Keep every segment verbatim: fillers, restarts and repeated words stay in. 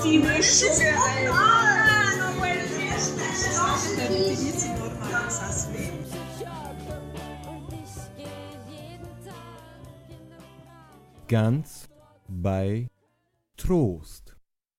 die Mischung ein. Ah, no puede ser. Ganz bei Trost.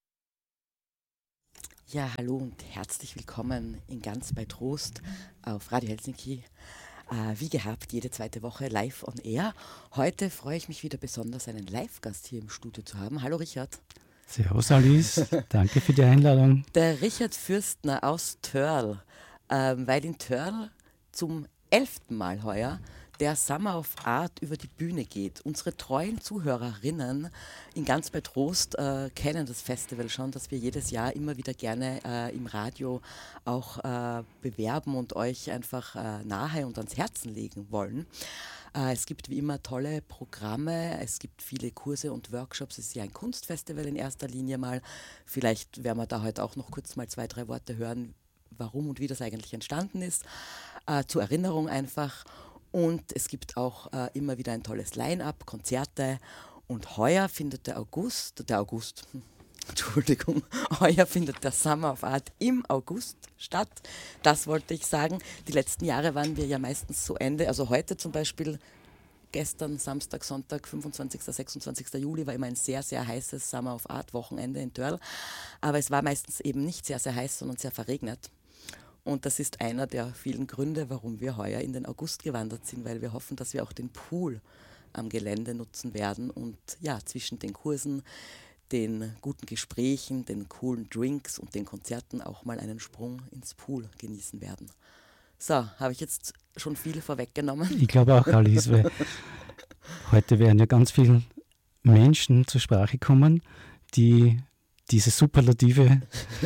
Ja, hallo und herzlich willkommen in Ganz bei Trost auf Radio Helsinki. Äh, wie gehabt, jede zweite Woche live on air. Heute freue ich mich wieder besonders, einen Live-Gast hier im Studio zu haben. Hallo Richard. Servus Alice, danke für die Einladung. Der Richard Fürstner aus Törl, ähm, weil in Törl zum elften Mal heuer der Summer of Art über die Bühne geht. Unsere treuen Zuhörerinnen in Ganz bei Trost äh, kennen das Festival schon, das wir jedes Jahr immer wieder gerne äh, im Radio auch äh, bewerben und euch einfach äh, nahe und ans Herzen legen wollen. Äh, es gibt wie immer tolle Programme, es gibt viele Kurse und Workshops. Es ist ja ein Kunstfestival in erster Linie mal. Vielleicht werden wir da heute auch noch kurz mal zwei, drei Worte hören, warum und wie das eigentlich entstanden ist. Äh, zur Erinnerung einfach. Und es gibt auch äh, immer wieder ein tolles Line-up, Konzerte. Und heuer findet der August, der August, hm, Entschuldigung, heuer findet der Summer of Art im August statt. Das wollte ich sagen. Die letzten Jahre waren wir ja meistens so Ende, also heute zum Beispiel, gestern, Samstag, Sonntag, fünfundzwanzigsten, sechsundzwanzigsten Juli war immer ein sehr, sehr heißes Summer of Art Wochenende in Törl. Aber es war meistens eben nicht sehr, sehr heiß, sondern sehr verregnet. Und das ist einer der vielen Gründe, warum wir heuer in den August gewandert sind, weil wir hoffen, dass wir auch den Pool am Gelände nutzen werden und ja, zwischen den Kursen, den guten Gesprächen, den coolen Drinks und den Konzerten auch mal einen Sprung ins Pool genießen werden. So, habe ich jetzt schon viel vorweggenommen? Ich glaube auch, Alice, weil heute werden ja ganz viele Menschen zur Sprache kommen, die diese Superlative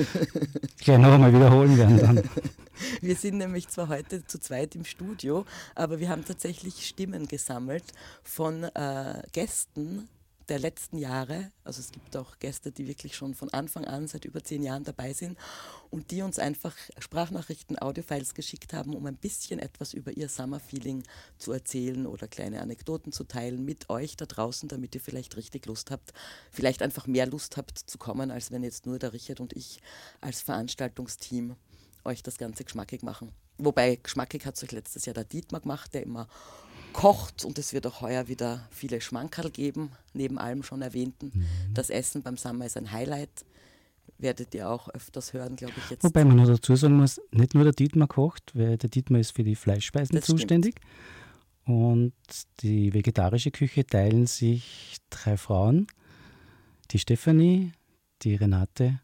gleich noch einmal wiederholen werden dann. Wir sind nämlich zwar heute zu zweit im Studio, aber wir haben tatsächlich Stimmen gesammelt von äh, Gästen der letzten Jahre. Also es gibt auch Gäste, die wirklich schon von Anfang an seit über zehn Jahren dabei sind und die uns einfach Sprachnachrichten, Audiofiles geschickt haben, um ein bisschen etwas über ihr Summer-Feeling zu erzählen oder kleine Anekdoten zu teilen mit euch da draußen, damit ihr vielleicht richtig Lust habt, vielleicht einfach mehr Lust habt zu kommen, als wenn jetzt nur der Richard und ich als Veranstaltungsteam euch das Ganze geschmackig machen. Wobei geschmackig hat es euch letztes Jahr der Dietmar gemacht, der immer kocht, und es wird auch heuer wieder viele Schmankerl geben, neben allem schon Erwähnten. Mhm. Das Essen beim Summer ist ein Highlight. Werdet ihr auch öfters hören, glaube ich jetzt. Wobei man noch dazu sagen muss, nicht nur der Dietmar kocht, weil der Dietmar ist für die Fleischspeisen das zuständig. Stimmt. Und die vegetarische Küche teilen sich drei Frauen, die Stefanie, die Renate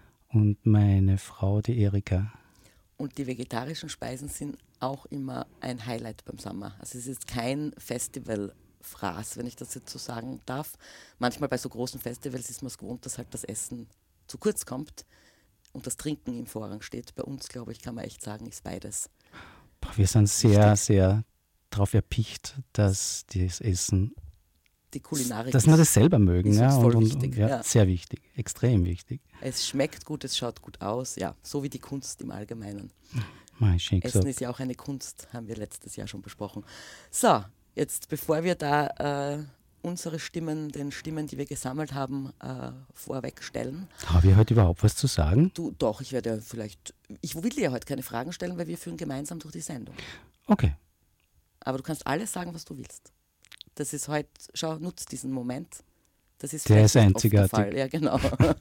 und meine Frau, die Erika. Und die vegetarischen Speisen sind auch immer ein Highlight beim Summer. Also es ist kein Festivalfraß, wenn ich das jetzt so sagen darf. Manchmal bei so großen Festivals ist man es gewohnt, dass halt das Essen zu kurz kommt und das Trinken im Vorrang steht. Bei uns, glaube ich, kann man echt sagen, ist beides. Wir sind sehr, wichtig. sehr darauf erpicht, dass das Essen, die Kulinarik, dass wir das selber mögen. Ist ja, voll und, wichtig. Und, ja, ja. Sehr wichtig, extrem wichtig. Es schmeckt gut, es schaut gut aus, ja, so wie die Kunst im Allgemeinen. Mein Essen gesagt. ist ja auch eine Kunst, haben wir letztes Jahr schon besprochen. So, jetzt bevor wir da äh, unsere Stimmen, den Stimmen, die wir gesammelt haben, äh, vorwegstellen. Habe ich heute überhaupt was zu sagen? Du, doch, ich werde vielleicht, ich will dir ja heute keine Fragen stellen, weil wir führen gemeinsam durch die Sendung. Okay. Aber du kannst alles sagen, was du willst. Das ist heute, schau, nutz diesen Moment. Das ist der ist nicht einzigartig. oft der Fall. Ja, genau.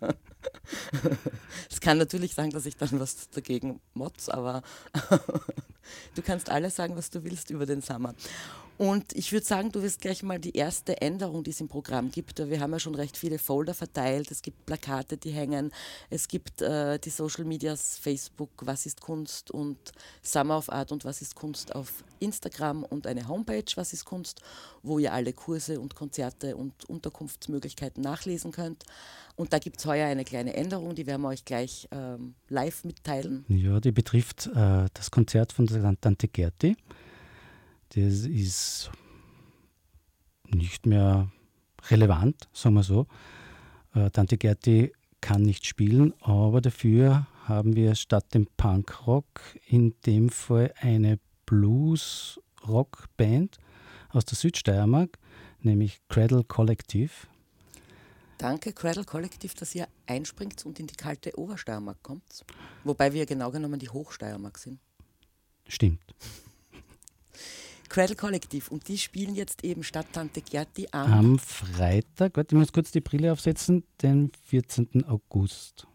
Es kann natürlich sein, dass ich dann was dagegen motz, aber du kannst alles sagen, was du willst über den Summer. Und ich würde sagen, du wirst gleich mal die erste Änderung, die es im Programm gibt. Wir haben ja schon recht viele Folder verteilt. Es gibt Plakate, die hängen. Es gibt äh, die Social Medias, Facebook, Was ist Kunst und Summer of Art und Was ist Kunst auf Instagram und eine Homepage, Was ist Kunst, wo ihr alle Kurse und Konzerte und Unterkunftsmöglichkeiten nachlesen könnt. Und da gibt es heuer eine kleine Änderung, die werden wir euch gleich ähm, live mitteilen. Ja, die betrifft äh, das Konzert von der Tante Gerti. Das ist nicht mehr relevant, sagen wir so. Äh, Tante Gerti kann nicht spielen, aber dafür haben wir statt dem Punkrock in dem Fall eine Blues-Rock-Band aus der Südsteiermark, nämlich Cradle Collective. Danke, Cradle Kollektiv, dass ihr einspringt und in die kalte Obersteiermark kommt. Wobei wir genau genommen die Hochsteiermark sind. Stimmt. Cradle Kollektiv, und die spielen jetzt eben statt Tante Gerti am... Am Freitag, warte, ich muss kurz die Brille aufsetzen, den vierzehnten August.